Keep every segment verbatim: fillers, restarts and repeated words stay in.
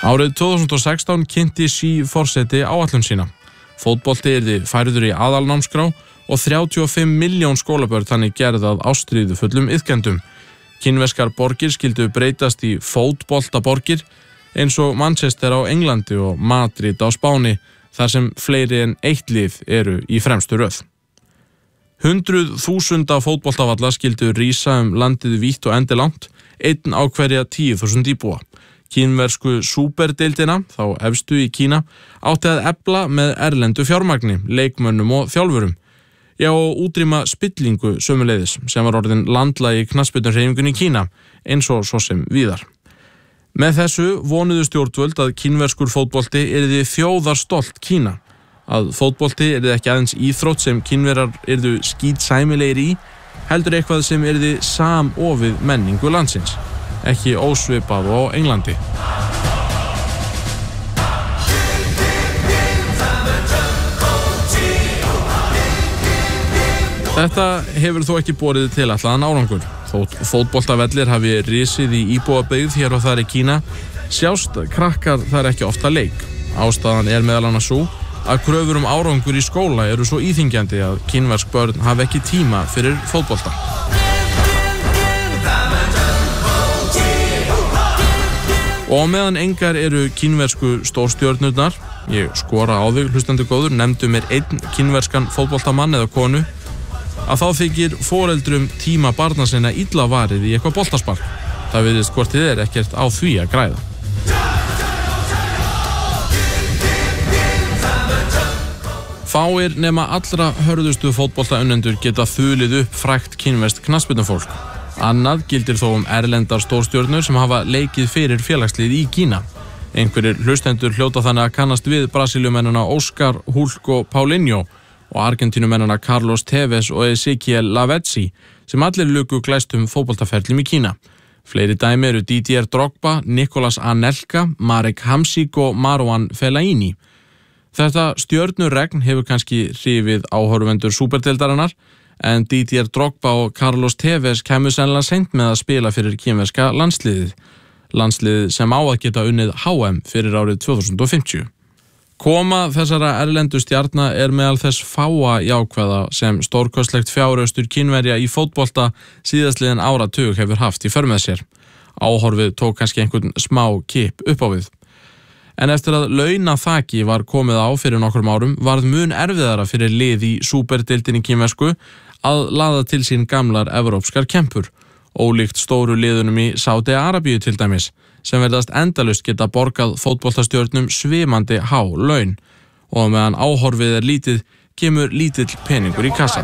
Árið tvö þúsund og sextán kynnti Xi forseti áætlun sína. Fótbolti yrði færður í aðalnámskrá og þrjátíu og fimm milljón skólabörn þannig gerð að ástríðufullum iðkendum. Kínverskar borgir skyldu breytast í fótboltaborgir eins og Manchester á Englandi og Madrid á Spáni, þar sem fleiri en eitt lið eru í fremstu röð. Hundruð þúsunda fótboltavalla skyldu rísa um landið vítt og endilangt, einn á hverja tíu þúsund íbúa. Kínversku súperdeildina, þá efstu í Kína, átti að efla með erlendu fjármagni, leikmönnum og þjálfurum. Já, og útrýma spillingu sömuleiðis, sem var orðin landlægi knattspyrnuhreyfingunni í Kína, eins og svo sem víðar. Með þessu vonuðu stjórnvöld að kínverskur fótbolti yrði þjóðarstolt Kína, að fótbolti yrði ekki aðeins íþrótt sem Kínverjar yrðu skítsæmilegir í, heldur eitthvað sem yrði samofið menningu landsins, ekki ósvipað á Englandi. Þetta hefur þó ekki borið til allan árangur. Þótt fótboltavellir hafi risið í íbúabyggð hér og þar í Kína, sjást krakkar þar ekki ofta leik. Ástæðan er meðal annars sú að kröfur um árangur í skóla eru svo íþyngjandi að kínversk börn hafi ekki tíma fyrir fótbolta. Og meðan engar eru kínversku stórstjörnurnar, ég skora á þig hlustandi góður, nefndu mér einn kínverskan fótboltamann eða konu, að þá þykir foreldrum tíma barna sinna illa varið í eitthvað boltaspark. Það virðist hvort þið er ekkert á því að græða. Fáir nema allra hörðustu fótboltaunnendur geta þulið upp frægt kínverskt knattspyrnufólk. Annað gildir þó um erlendar stórstjörnur sem hafa leikið fyrir félagslið í Kína. Einhverjir hlustendur hljóta þannig að kannast við Brasilíumennina Óskar, Hulk og Paulinho og Argentínumennina Carlos Tevez og Ezequiel Lavezzi sem allir luku glæstum fótboltaferlum í Kína. Fleiri dæmi eru Didier Drogba, Nicolas Anelka, Marek Hamsik og Marouane Fellaini. Þetta stjörnuregn hefur kannski hrifið áhorfendur súperdeildarinnar, en Didier Drogba og Carlos Tevez kæmu sennilega seint með að spila fyrir kínverska landsliðið, landsliðið sem á að geta unnið H M fyrir árið tvö þúsund og fimmtíu. Koma þessara erlendu stjarna er meðal þess fáa jákvæða sem stórkostlegt fjáraustur Kínverja í fótbolta síðastliðin áratug hefur haft í för með sér. Áhorfið tók kannski einhvern smá kip upp á við. En eftir að launaþaki var komið á fyrir nokkrum árum varð mun erfiðara fyrir lið í súperdeildinni kínversku að laða til sín gamlar evrópskar kempur, ólíkt stóru liðunum í Sádi-Arabíu til dæmis, sem verðast endalaust geta borgað fótboltastjörnum svimandi há laun, og meðan áhorfið er lítið, kemur lítill peningur í kassa.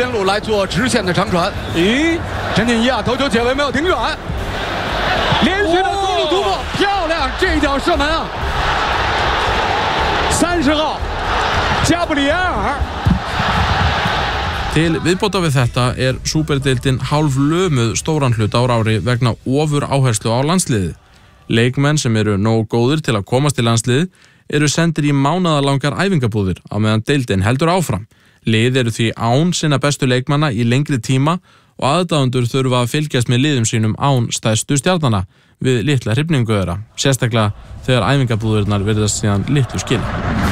Til viðbóta við þetta er súperdeildin hálf lömuð stóran hluta á ári vegna ofur áherslu á landsliðið. Leikmenn sem eru nógu góðir til að komast til landsliðið eru sendir í mánaðarlangar æfingabúðir á meðan deildin heldur áfram. Lið eru því án sinna bestu leikmanna í lengri tíma og aðdáendur þurfa að fylgjast með liðum sínum án stærstu stjarnanna við litla hrifningu þeirra, sérstaklega þegar æfingabúðirnar virðast síðan litlu skila.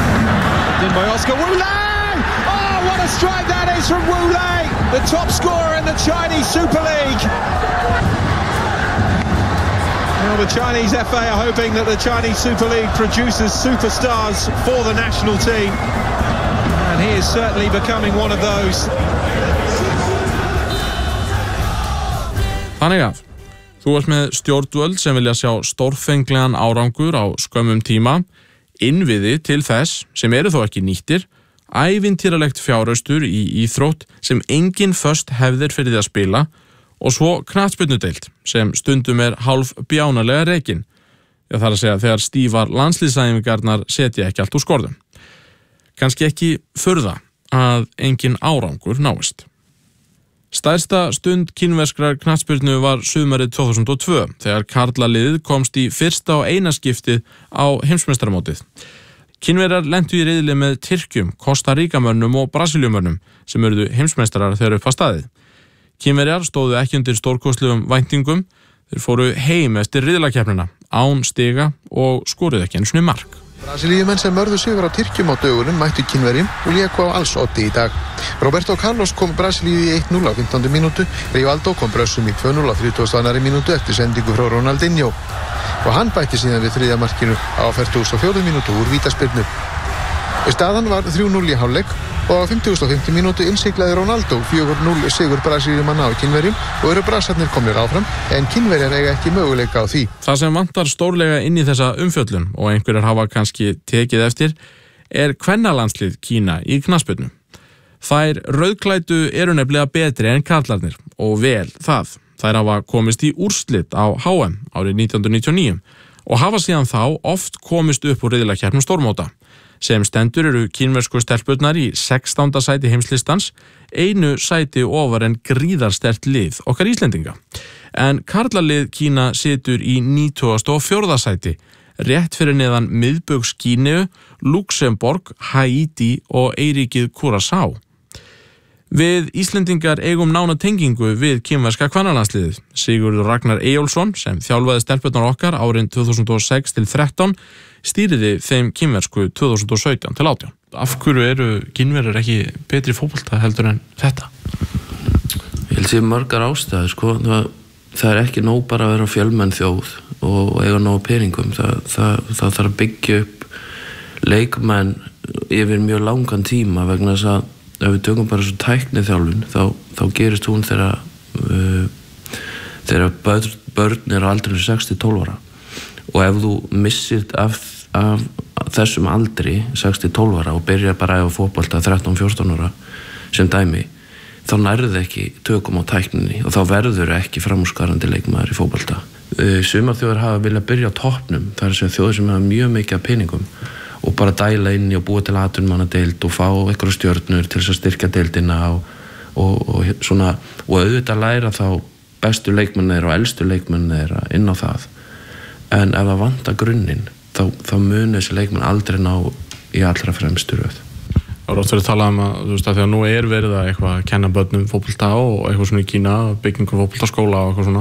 Oh, what a strike that is from Wu Lei, the top scorer in the Chinese Super League. Well, the Chinese F A are hoping that the Chinese Super League produces superstars for the national team, and he is certainly becoming one of those. Þannig að þú ert með stjórnvöld sem vilja sjá stórfenglegan árangur á skömmum tíma, innviði til þess sem eru þó ekki nýttir, ævintýralegt fjáraustur í íþrótt sem engin föst hefðir fyrir því að spila og svo knattspyrnudeild sem stundum er hálf bjánalega rekin. Það þarf að segja þegar stífar landslýsæfingarnar setja ekki allt úr skorðum. Kannski ekki furða að engin árangur náist. Stærsta stund kínverskrar knattspyrnu var sumarið tvö þúsund og tvö þegar karlaliðið komst í fyrsta og eina skiptið á heimsmeistaramótið. Kínverjar lentu í riðli með Tyrkjum, Kostaríkamönnum og Brasilíumönnum sem urðu heimsmeistarar þegar upp á staðið. Kínverjar stóðu ekki undir stórkostlegum væntingum Þeir fóru heim eftir riðlakeppnina án stiga og skoruðu ekki einu sinni mark. Brasilíumenn sem mörðu sigur á Tyrkjum á dögunum mættu Kínverjum og léku á alls oddi í dag. Roberto Carlos kom Brasilíu í eitt núll á fimmtándu mínútu, Rivaldo kom Brössum í tvö núll á þrítugasta og annarri mínútu eftir sendingu frá Ronaldinho og hann bætti síðan við þriðja markinu á fertugasta og fjórðu mínútu úr vítaspyrnu. Staðan var þrjú núll í hálfleik og á fimmtugasta og fimmtu mínútu innsiglaði Ronaldo fjögur núll sigur Brasilíumanna á Kínverjum og eru brasarnir komnir áfram en Kínverjar eiga ekki möguleika á því. Það sem vantar stórlega inn í þessa umfjöllun og einhverjar hafa kannski tekið eftir er kvennalandslið Kína í knattspyrnu. Þær rauðklæddu eru nefnilega betri en karlarnir og vel það. Þær hafa komist í úrslit á H M árið nítján hundruð níutíu og níu og hafa síðan þá oft komist upp úr riðlakeppnum stórmóta. Sem stendur eru kínversku stelpurnar í sextánda sæti heimslistans, einu sæti ofar en gríðarstert lið okkar Íslendinga. En karlalið Kína situr í nítugasta og fjórða sæti, rétt fyrir neðan miðbaugs Gíneu, Luxemborg, Haítí og eyríkið Curaçao. Við Íslendingar eigum nána tengingu við kínverska kvennalandsliðið. Sigurður Ragnar Eyjólfsson, sem þjálfaði stelpurnar okkar árin tvö þúsund og sex til þrettán, stýriði þeim kínversku tvö þúsund og sautján til átján. Af hverju eru kínverjar ekki betri fótbolta heldur en þetta? Ég held sér margar ástæður, sko. Það, það er ekki nóg bara að vera fjölmenn þjóð og eiga nóg peningum. Það, það, það þarf að byggja upp leikmenn yfir mjög langan tíma vegna þess að ef við tökum bara svo tækni þjálfun þá, þá gerist hún þegar uh, þegar börn, börn eru aldrei sex til tólf ára og ef þú missir af, af þessum aldri sex til tólf ára og byrjar bara að æfa fótbolta þrettán til fjórtán ára sem dæmi þá nærðu ekki tökum á tækninni og þá verður ekki framúrskarandi leikmaður í fótbolta. uh, Sumar þjóðir hafa viljað byrja á toppnum, það er sem þjóðir sem hafa mjög mikið af peningum og bara dæla inn í og búa til atvinnumannadeild og fá einhverja stjörnur til þess að styrkja deildina og, og, og, svona, og auðvitað læra þá bestu leikmennir og elstu leikmennir inn á það. En ef það vantar grunninn, þá, þá munu þessi leikmenn aldrei ná í allra fremstu röð. Það er oft verið að tala um að, þú veist, að því að nú er verið að eitthvað að kenna börnum fótbolta og eitthvað svona í Kína, byggingum fótboltaskóla og eitthvað svona.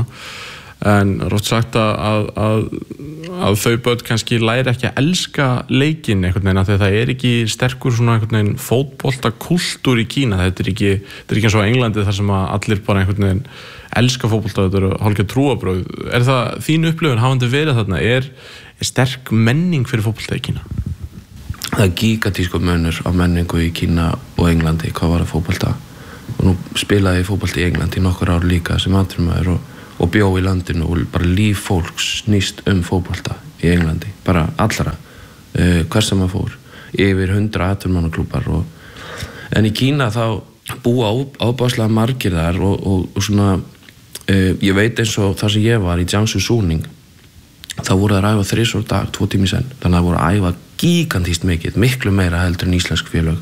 En rótt sagt að, að, að þau börn kannski læri ekki að elska leikinn einhvern veginn af því að það er ekki sterkur svona einhvern veginn fótboltakúltúr í Kína. Þetta er ekki, þetta er ekki eins og Englandi þar sem að allir bara einhvern veginn elska fótbolta, þetta eru hálfgerð trúarbrögð. Er það þín upplifun hafandi verið þarna? Er, er sterk menning fyrir fótbolta í Kína? Það er gigantískur munur á menningu í Kína og Englandi hvað var að fótbolta. Og nú spilaði ég fótbolta í Englandi í nokkur ár líka sem atvinnumaður og og bjó í landinu og bara líf fólks snýst um fótbolta í Englandi, bara allra uh, hvers sem maður fór, yfir hundra atvinnumannaklúbbar og en í Kína þá búa ábáslega margir þar og, og, og svona uh, ég veit eins og það sem ég var í Jiangsu Suning þá voru þær að æfa þrisvar á dag, tvo tíma í senn þannig að voru að æfa gigantískt mikið miklu meira heldur en íslensk félög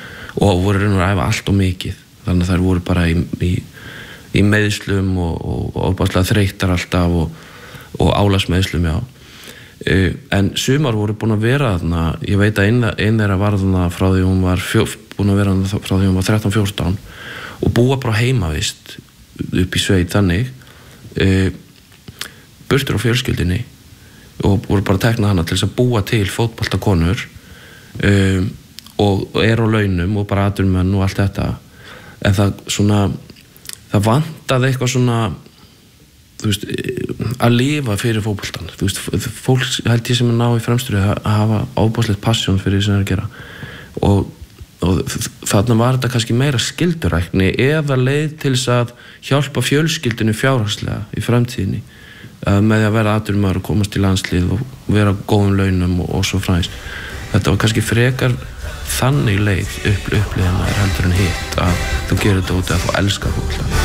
og voru raun og að æfa allt og mikið þannig að þær voru bara í, í í meiðslum og, og, og opaslega þreyttar alltaf og, og álagsmeiðslum, já. Uh, en sumar voru búin að vera þarna, ég veit að einn ein þeirra var þarna frá því hún var fjó, búin að vera þarna frá því hún var þrettán fjórtán og búa bara heimavist upp í sveit þannig, uh, burtur á fjölskyldinni og voru bara teknað hana til þess að búa til fótboltakonur uh, og, og er á launum og bara atvinnumenn og allt þetta, en það svona það vantaði eitthvað svona þú veist, að lifa fyrir fótboltan þú veist, fólk held ég sem er ná í fremstur að hafa ábúðslegt passion fyrir því sem það er að gera og, og þarna var þetta kannski meira skyldurækni eða leið til þess að hjálpa fjölskyldinu fjárhagslega í framtíðinni með því að vera atvinnumaður og komast í landslið og vera á góðum launum og, og svo fræðist. Þetta var kannski frekar þannig leið upp, uppliðina er heldur en hitt að þú gerir þetta út að þú elskar fótbolta.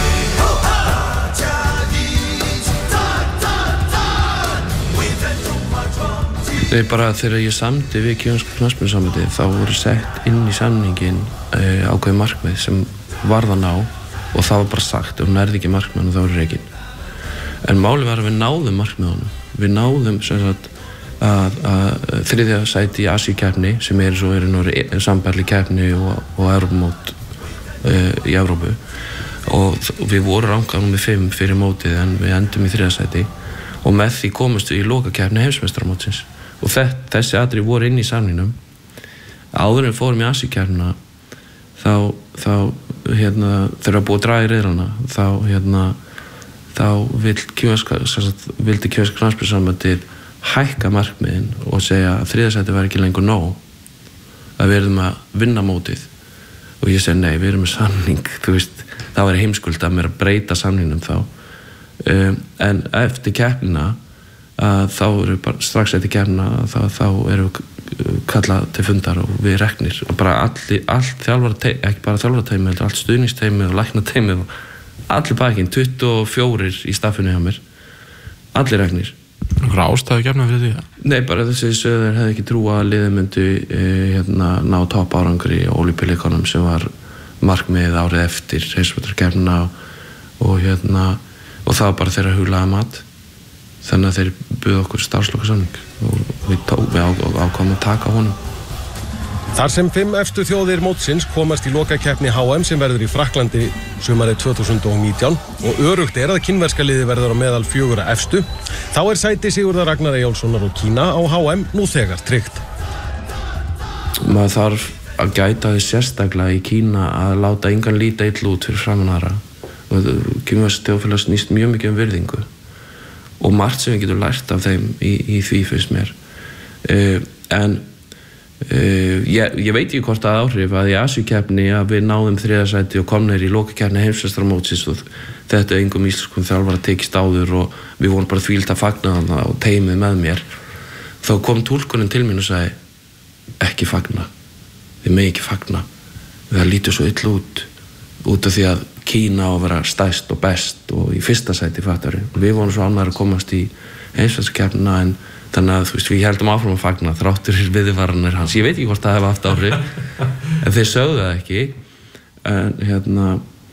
Nei, bara þegar ég samdi við kínverska knattspyrnusambandið þá voru sett inn í samningin uh, ákveðið markmið sem varð að ná og það var bara sagt ef hún nærði ekki markmiðan þá er reikin. En málið var að við náðum markmiðunum. Við náðum sem sagt að, að þriðja sæti í Asíukeppni sem er svo er sambærli keppni og, og Evrópumót uh, í Evrópu og við vorum rangað númer fimm fyrir mótið en við endum í þriðja sæti og með því komumst við í lokakeppni heimsmeistaramótsins og þessi atriði voru inn í samningnum. Áður en við fórum í Asíukeppnina þá, þá hérna, þegar búið að draga í riðlana þá, hérna, þá vill kínverska, vildi kínverska knattspyrnusambandið hækka markmiðin og segja að þriðja sæti var ekki lengur nóg, að við erum að vinna mótið og ég segi nei, við erum með samning, þú veist, það var heimskuld að mér að breyta samningnum þá um, en eftir keppnina að þá eru bara strax eftir keppnina þá, þá eru við kallað til fundar og við reknir og bara allir, allt þjálfarateimi, ekki bara þjálfarateimi heldur allt stuðningsteimi og læknateimi og allir pakkin, tuttugu og fjórir í staffinu hjá mér, allir reknir. Einhver ástæðu keppna fyrir því? Nei, bara þessi söður hefði ekki trú að liðið myndi eh, hérna, ná topp árangri í Ólympíuleikunum sem var markmið árið eftir heimsmeistaramótskeppnina og, og hérna og það var bara þeirra huglaða mat þannig að þeir buðu okkur starfslokasamning og við, tó, við á, ákváðum að taka honum. Þar sem fimm efstu þjóðir mótsins komast í lokakeppni H M sem verður í Frakklandi sumarið tvö þúsund og nítján og örugt er að kínverska liði verður á meðal fjögurra efstu, þá er sæti Sigurðar Ragnar Eyjólfssonar og Kína á H M nú þegar tryggt. Maður þarf að gæta því sérstaklega í Kína að láta engan líta illa út fyrir framan aðra og kínverska þjóðfélag snýst mjög mikið um virðingu og margt sem við getum lært af þeim í, í því fyrst mér uh, en Uh, ég, ég veit ekki hvort að áhrif að í Asíukeppni að við náðum þriðja sæti og komnir í lokakeppni heimsmeistaramótsins og þetta engum íslenskum þjálfara tekist áður og við vorum bara þvíld að fagna þarna og teymið með mér þá kom túlkunin til mín og sagði ekki fagna, þið megi ekki fagna það lítur svo illa út út af því að Kína á að vera stærst og best og í fyrsta sæti fattari við vorum svo ánægðir að komast í heimsmeistaramótskeppnina en þannig að þú veist, við heldum áfram að fagna þráttur viðvaranir hans, ég veit ekki hvort það hefði haft áhrif en þeir sögðu það ekki en hérna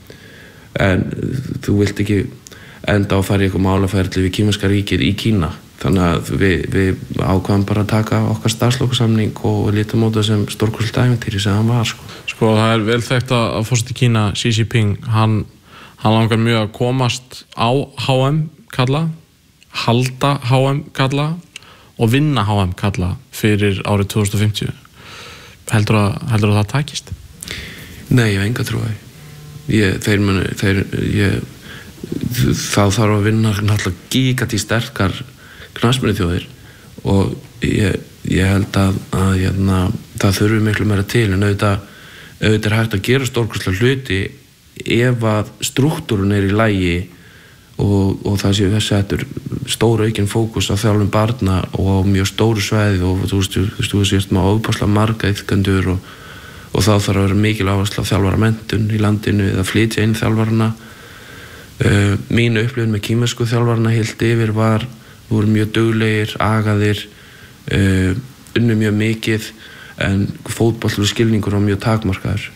en þú vilt ekki enda á að fara í eitthvað málaferli við kínverska ríkið í Kína þannig að við, við ákvæðum bara að taka okkar starfslokasamning og lítum á það sem stórkostlegt ævintýri sem hann var sko. Sko það er vel þekkt að forseti Kína Xi Jinping, hann, hann langar mjög að komast á H M kalla, halda H M kalla og vinna H M kalla fyrir árið tvö þúsund og fimmtíu. Heldur að, heldur að það takist? Nei, ég hef enga trú á því. Ég, þeir muni, þeir, ég, þá þarf að vinna náttúrulega gígandi sterkar knattspyrnuþjóðir og ég, ég held að, að hérna, það þurfi miklu meira til en auðvitað, auðvitað er hægt að gera stórkostlega hluti ef að strúktúrun er í lagi og, og það séu þessi settur stóru aukinn fókus á þjálfun barna og á mjög stóru svæði og þú veist, þú veist, þú veist, maður óbáslega marga iðkendur og, og þá þarf að vera mikil áhersla á þjálfara menntun í landinu eða flytja inn þjálfarana. Uh, mínu upplifun með kínversku þjálfarana heilt yfir var, voru mjög duglegir, agaðir, uh, unnu mjög mikið en fótbollu skilningur var mjög takmarkaður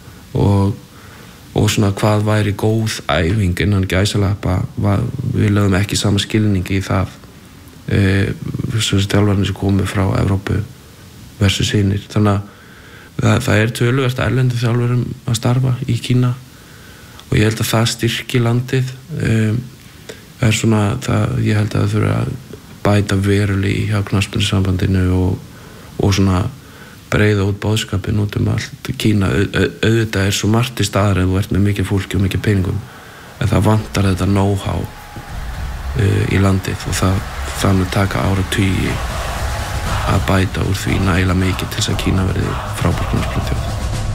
og og svona hvað væri góð æfing innan gæsalappa, við lögum ekki sama skilningi í það e, sem þjálfarnir sem komu frá Evrópu versus hinir, þannig að það, það er töluvert erlendu þjálfurum að starfa í Kína og ég held að það styrki landið e, er svona, það, ég held að það þurfa að bæta verulega í hjá knattspyrnusambandinu og, og svona breiða út boðskapin út um allt Kína, auðvitað er svo margt í staðar ef þú ert með mikið fólki og mikið peningum en það vantar þetta know-how uh, í landið og það, það mun taka áratugi að bæta úr því nægilega mikið til þess að Kína verði frábær knattspyrnuþjóð.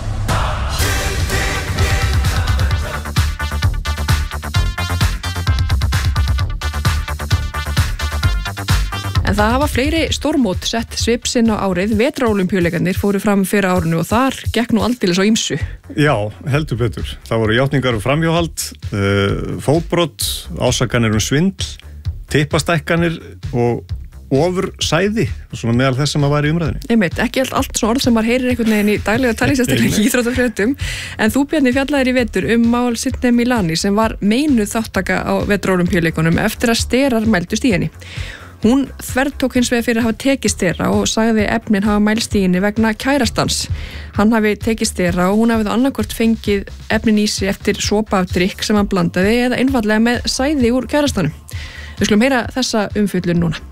En það hafa fleiri stórmót sett svip sinn á árið. Vetrarólympíuleikarnir fóru fram fyrir árinu og þar gekk nú aldeilis á ýmsu. Já, heldur betur. Það voru játningar um framhjáhald, fótbrot, ásakanir um svindl, tippastækkanir og ofursæði, svona meðal þess sem að væri í umræðinni. Einmitt, ekki allt, allt svona orð sem maður heyrir einhvern veginn í daglega tali, sérstaklega í íþróttafréttum. En þú, Bjarni, fjallaðir í vetur um mál Sidney Milani sem var meinuð þáttaka á vetrarólympíuleikunum eftir að sterar mældust í henni. Hún þvertók hins vegar fyrir að hafa tekið stera og sagði efnin hafa mælst í henni vegna kærastans. Hann hafi tekið stera og hún hafði annarkvort fengið efnin í sig eftir sopa af drykk sem hann blandaði eða einfallega með sæði úr kærastanum. Við skulum heyra þessa umfjöllun núna.